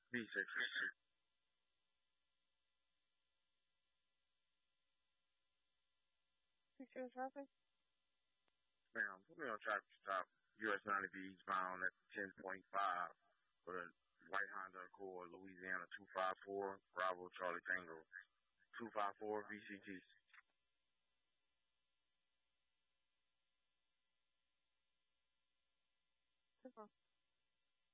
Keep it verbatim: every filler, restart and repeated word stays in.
V six. Picture of traffic. Ma'am, put me on traffic stop. U S ninety B eastbound at ten point five for the white Honda Accord, Louisiana two five four, Bravo Charlie Tango, two five four V C T. Super.